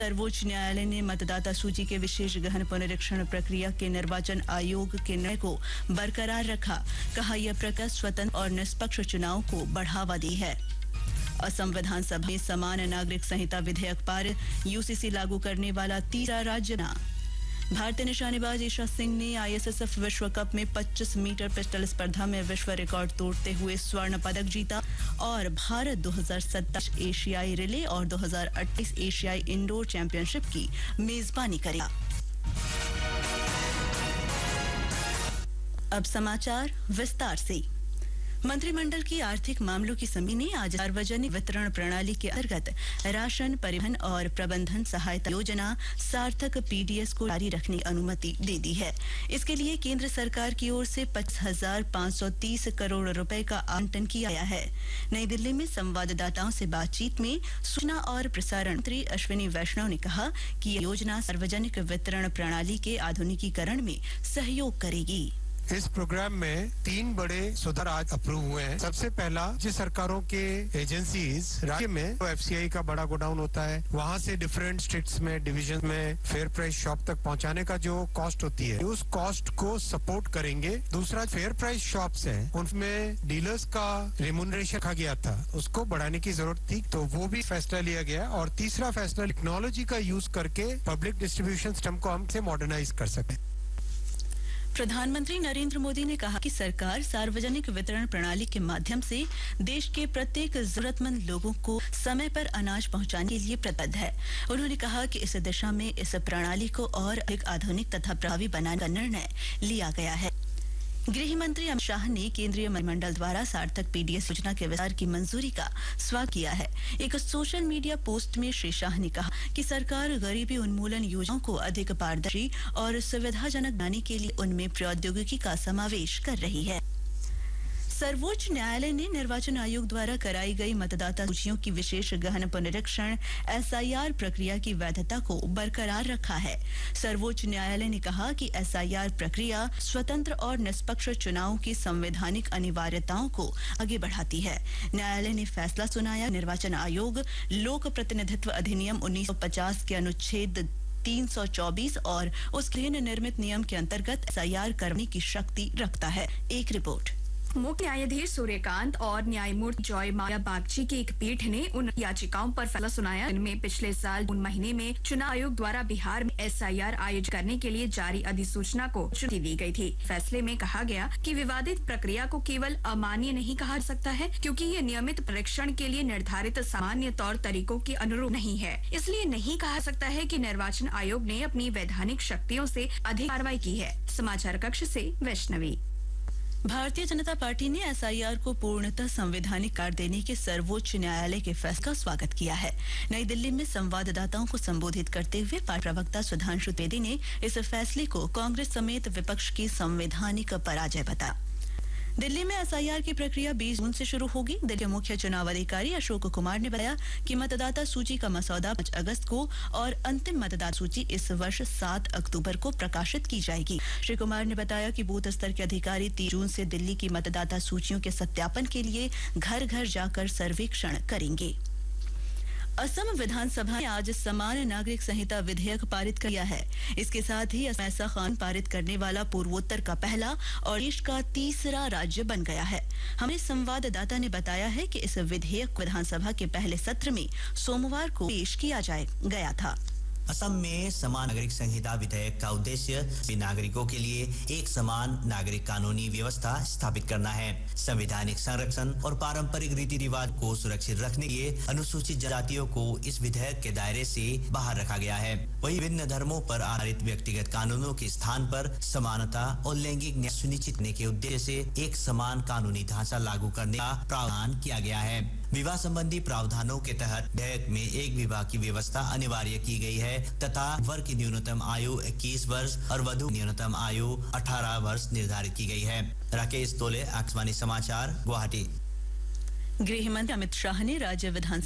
सर्वोच्च न्यायालय ने मतदाता सूची के विशेष गहन पुनरीक्षण प्रक्रिया के निर्वाचन आयोग के निर्णय को बरकरार रखा। कहा, यह प्रक्रिया स्वतंत्र और निष्पक्ष चुनाव को बढ़ावा दी है। असम विधानसभा में समान नागरिक संहिता विधेयक पारित, यूसीसी लागू करने वाला तीसरा राज्य बना। भारतीय निशानेबाज ईशा सिंह ने आईएसएसएफ विश्व कप में 25 मीटर पिस्टल स्पर्धा में विश्व रिकॉर्ड तोड़ते हुए स्वर्ण पदक जीता और भारत 2027 एशियाई रिले और 2028 एशियाई इंडोर चैंपियनशिप की मेजबानी करेगा। अब समाचार विस्तार से। मंत्रिमंडल की आर्थिक मामलों की समिति ने आज सार्वजनिक वितरण प्रणाली के अंतर्गत राशन परिवहन और प्रबंधन सहायता योजना सार्थक पीडीएस को जारी रखने की अनुमति दे दी है। इसके लिए केंद्र सरकार की ओर से 25,530 करोड़ रुपए का आवंटन किया गया है। नई दिल्ली में संवाददाताओं से बातचीत में सूचना और प्रसारण मंत्री अश्विनी वैष्णव ने कहा कि यह योजना सार्वजनिक वितरण प्रणाली के आधुनिकीकरण में सहयोग करेगी। इस प्रोग्राम में 3 बड़े सुधार आज अप्रूव हुए हैं। सबसे पहला, जिस सरकारों के एजेंसीज राज्य में तो एफसीआई का बड़ा गोडाउन होता है, वहाँ से डिफरेंट स्टेट्स में डिवीजन में फेयर प्राइस शॉप तक पहुँचाने का जो कॉस्ट होती है, उस कॉस्ट को सपोर्ट करेंगे। दूसरा, फेयर प्राइस शॉप्स हैं, उनमें डीलर्स का रेम्यूनरेशन रखा गया था, उसको बढ़ाने की जरूरत थी, तो वो भी फैसला लिया गया। और तीसरा फैसला, टेक्नोलॉजी का यूज करके पब्लिक डिस्ट्रीब्यूशन सिस्टम को हम से मॉडर्नाइज कर सकें। प्रधानमंत्री नरेंद्र मोदी ने कहा कि सरकार सार्वजनिक वितरण प्रणाली के माध्यम से देश के प्रत्येक जरूरतमंद लोगों को समय पर अनाज पहुंचाने के लिए प्रतिबद्ध है। उन्होंने कहा कि इस दिशा में इस प्रणाली को और अधिक आधुनिक तथा प्रभावी बनाने का निर्णय लिया गया है। गृह मंत्री अमित शाह ने केंद्रीय मंत्रिमंडल द्वारा सार्थक पीडीएस योजना के विस्तार की मंजूरी का स्वागत किया है। एक सोशल मीडिया पोस्ट में श्री शाह ने कहा कि सरकार गरीबी उन्मूलन योजनाओं को अधिक पारदर्शी और सुविधाजनक बनाने के लिए उनमें प्रौद्योगिकी का समावेश कर रही है। सर्वोच्च न्यायालय ने निर्वाचन आयोग द्वारा कराई गई मतदाता सूचियों की विशेष गहन पुनरीक्षण एसआईआर प्रक्रिया की वैधता को बरकरार रखा है। सर्वोच्च न्यायालय ने कहा कि एसआईआर प्रक्रिया स्वतंत्र और निष्पक्ष चुनाव की संवैधानिक अनिवार्यताओं को आगे बढ़ाती है। न्यायालय ने फैसला सुनाया, निर्वाचन आयोग लोक प्रतिनिधित्व अधिनियम 1950 के अनुच्छेद 324 और उसके निर्मित नियम के अंतर्गत एसआईआर करने की शक्ति रखता है। एक रिपोर्ट। मुख्य न्यायाधीश सूर्यकांत और न्यायमूर्ति जॉय माया बागची की एक पीठ ने उन याचिकाओं पर फैसला सुनाया जिनमें पिछले साल जून महीने में चुनाव आयोग द्वारा बिहार में एसआईआर आयोजित करने के लिए जारी अधिसूचना को चुनौती दी गई थी। फैसले में कहा गया कि विवादित प्रक्रिया को केवल अमान्य नहीं कहा जा सकता है, क्योंकि ये नियमित परीक्षण के लिए निर्धारित सामान्य तौर तरीकों के अनुरूप नहीं है। इसलिए नहीं कहा सकता है कि निर्वाचन आयोग ने अपनी वैधानिक शक्तियों से अधिक कार्रवाई की है। समाचार कक्ष से वैष्णवी। भारतीय जनता पार्टी ने एसआईआर को पूर्णतः संवैधानिक करार देने के सर्वोच्च न्यायालय के फैसले का स्वागत किया है। नई दिल्ली में संवाददाताओं को संबोधित करते हुए पार्टी प्रवक्ता सुधांशु त्रिवेदी ने इस फैसले को कांग्रेस समेत विपक्ष की संवैधानिक पराजय बताया। दिल्ली में एसआईआर की प्रक्रिया 20 जून से शुरू होगी। दिल्ली के मुख्य चुनाव अधिकारी अशोक कुमार ने बताया कि मतदाता सूची का मसौदा 5 अगस्त को और अंतिम मतदाता सूची इस वर्ष 7 अक्टूबर को प्रकाशित की जाएगी। श्री कुमार ने बताया कि बूथ स्तर के अधिकारी 3 जून से दिल्ली की मतदाता सूचियों के सत्यापन के लिए घर घर जाकर सर्वेक्षण करेंगे। असम विधानसभा ने आज समान नागरिक संहिता विधेयक पारित किया है। इसके साथ ही असम ऐसा कानून पारित करने वाला पूर्वोत्तर का पहला और देश का तीसरा राज्य बन गया है। हमारे संवाददाता ने बताया है कि इस विधेयक विधानसभा के पहले सत्र में सोमवार को पेश किया गया था। असम में समान नागरिक संहिता विधेयक का उद्देश्य सभी नागरिकों के लिए एक समान नागरिक कानूनी व्यवस्था स्थापित करना है। संवैधानिक संरक्षण और पारंपरिक रीति रिवाज को सुरक्षित रखने के लिए अनुसूचित जातियों को इस विधेयक के दायरे से बाहर रखा गया है। वहीं विभिन्न धर्मों पर आधारित व्यक्तिगत कानूनों के स्थान पर समानता और लैंगिक न्याय सुनिश्चित करने के उद्देश्य से एक समान कानूनी ढांचा लागू करने का प्रावधान किया गया है। विवाह संबंधी प्रावधानों के तहत विधेयक में एक विवाह की व्यवस्था अनिवार्य की गई है तथा वर की न्यूनतम आयु 21 वर्ष और वधु न्यूनतम आयु 18 वर्ष निर्धारित की गई है। राकेश तोले, आकाशवाणी समाचार, गुवाहाटी। गृह मंत्री अमित शाह ने राज्य विधानसभा